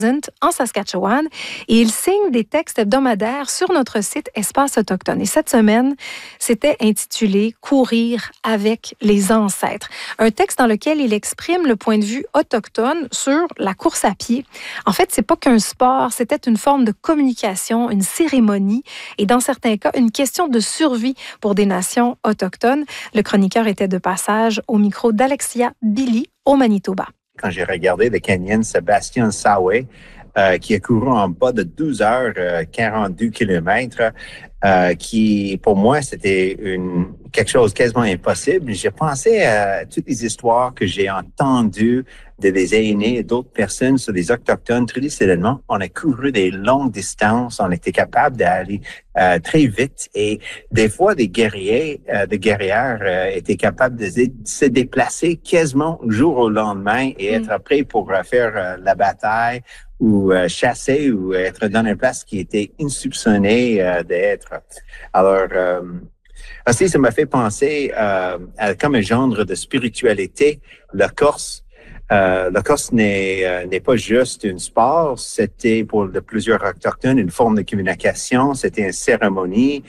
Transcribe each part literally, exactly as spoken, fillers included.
en Saskatchewan et il signe des textes hebdomadaires sur notre site Espace autochtone. Et cette semaine, c'était intitulé « Courir avec les ancêtres ». Un texte dans lequel il exprime le point de vue autochtone sur la course à pied. En fait, c'est pas qu'un sport, c'était une forme de communication, une cérémonie et dans certains cas, une question de survie pour des nations autochtones. Le chroniqueur était de passage au micro d'Alexia Billy au Manitoba. Quand j'ai regardé le Kenyan Sébastien Sawé, euh, qui a couru en bas de douze heures, euh, quarante-deux kilomètres, euh, qui, pour moi, c'était une, quelque chose quasiment impossible. J'ai pensé à toutes les histoires que j'ai entendues de des aînés et d'autres personnes sur les Autochtones. Traditionnellement, on a couru des longues distances, on était capable d'aller euh, très vite et des fois, des guerriers, euh, des guerrières euh, étaient capables de se déplacer quasiment jour au lendemain et être mm. prêts pour euh, faire euh, la bataille ou euh, chasser ou être dans une place qui était insoupçonnée euh, d'être. Alors, euh, aussi, ça m'a fait penser euh, à comme un genre de spiritualité, la Corse. Euh, la Corse n'est, euh, n'est pas juste un sport, c'était pour de plusieurs autochtones une forme de communication, c'était une cérémonie,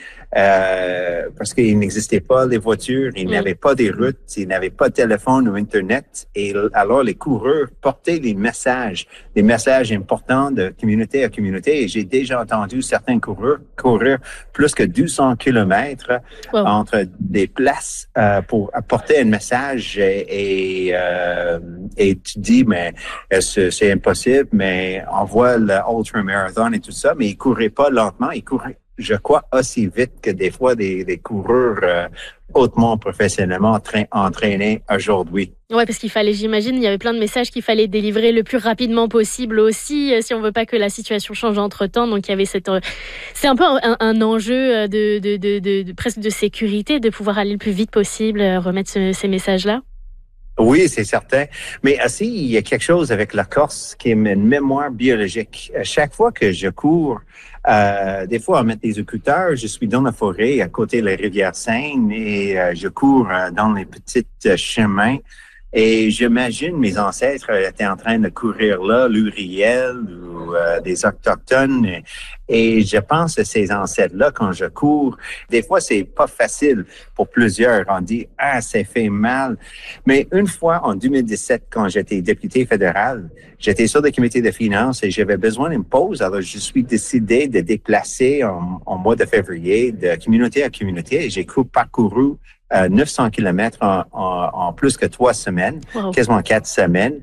euh, parce qu'il n'existait pas les voitures, il n'y avait pas des routes, il n'y avait pas de téléphone ou Internet, et alors les coureurs portaient les messages, des messages importants de communauté à communauté, et j'ai déjà entendu certains coureurs courir plus que deux cents kilomètres wow. entre des places euh, pour apporter un message et, et, euh, et tu dis, mais c'est, c'est impossible, mais on voit le ultra-marathon et tout ça, mais ils couraient pas lentement, ils couraient, je crois, aussi vite que des fois des, des coureurs euh, hautement professionnellement entra- entraînés aujourd'hui. Ouais, parce qu'il fallait, j'imagine, il y avait plein de messages qu'il fallait délivrer le plus rapidement possible aussi, si on veut pas que la situation change entre-temps. Donc, il y avait cette... C'est un peu un, un enjeu de, de, de, de, de presque de sécurité, de pouvoir aller le plus vite possible, remettre ce, ces messages-là. Oui, c'est certain. Mais aussi, il y a quelque chose avec la Corse qui est une mémoire biologique. Chaque fois que je cours, euh, des fois, on met des écouteurs, je suis dans la forêt à côté de la rivière Seine et euh, je cours euh, dans les petits euh, chemins. Et j'imagine mes ancêtres étaient en train de courir là, l'Uriel ou euh, des Autochtones. Et, et je pense à ces ancêtres-là quand je cours. Des fois, c'est pas facile pour plusieurs. On dit, ah, ça fait mal. Mais une fois, en deux mille dix-sept, quand j'étais député fédéral, j'étais sur le comité de finances et j'avais besoin d'une pause. Alors, je suis décidé de déplacer en, en mois de février de communauté à communauté. Et j'ai parcouru Euh, neuf cents kilomètres en, en, en plus que trois semaines, wow. quasiment quatre semaines.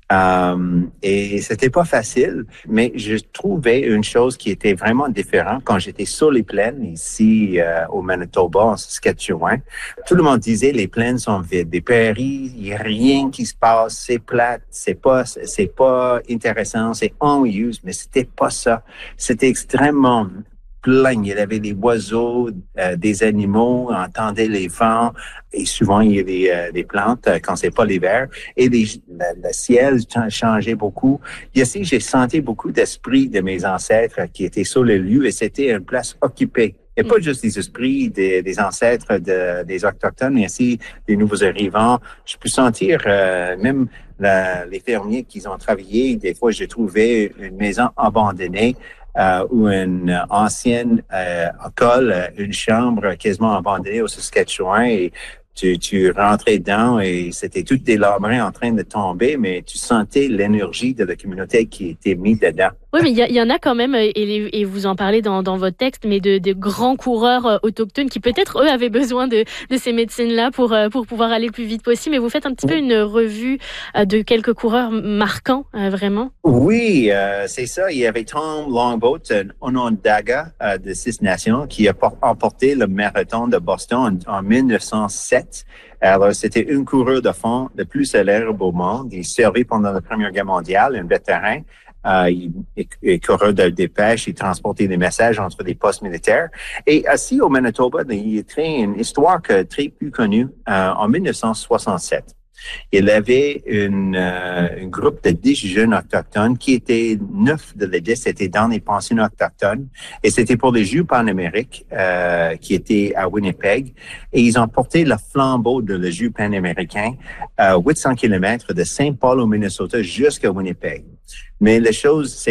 Euh, et c'était pas facile, mais je trouvais une chose qui était vraiment différente quand j'étais sur les plaines ici euh, au Manitoba, en Saskatchewan. Tout le monde disait les plaines sont vides, des prairies, il y a rien qui se passe, c'est plate, c'est pas, c'est pas intéressant, c'est ennuyeux, mais c'était pas ça. C'était extrêmement plein. Il y avait des oiseaux, euh, des animaux, on entendait les vents et souvent il y a des, euh, des plantes euh, quand c'est pas l'hiver et les, le, le ciel changeait beaucoup. Ici, j'ai senti beaucoup d'esprit de mes ancêtres qui étaient sur le lieu et c'était une place occupée. Et pas juste les esprits des, des ancêtres de, des Autochtones, mais aussi des nouveaux arrivants. Je peux sentir euh, même la, les fermiers qui ont travaillé. Des fois, j'ai trouvé une maison abandonnée euh, ou une ancienne euh, école, une chambre quasiment abandonnée au Saskatchewan. Et tu, tu rentrais dedans et c'était tout délabré en train de tomber, mais tu sentais l'énergie de la communauté qui était mise dedans. Oui, mais il y, y en a quand même, et, et vous en parlez dans, dans votre texte, mais de, de grands coureurs autochtones qui peut-être, eux, avaient besoin de, de ces médecines-là pour, pour pouvoir aller le plus vite possible. Mais vous faites un petit peu une revue de quelques coureurs marquants, vraiment? Oui, euh, c'est ça. Il y avait Tom Longboat, un Onondaga euh, de Six Nations, qui a emporté le marathon de Boston en, en mille neuf cent sept. Alors, c'était un coureur de fond le plus célèbre au monde. Il servait pendant la Première Guerre mondiale, un vétéran. Euh, il est coureur de dépêche, il transportait des messages entre des postes militaires. Et aussi au Manitoba, il y a une histoire que, très peu connue euh, en mille neuf cent soixante-sept. Il avait une, euh, un groupe de dix jeunes autochtones qui étaient neuf de les dix étaient dans les pensions autochtones et c'était pour les Jeux panamériques euh, qui étaient à Winnipeg et ils ont porté le flambeau de le Jeux panaméricain à huit cents kilomètres de Saint Paul au Minnesota jusqu'à Winnipeg. Mais la chose, c'est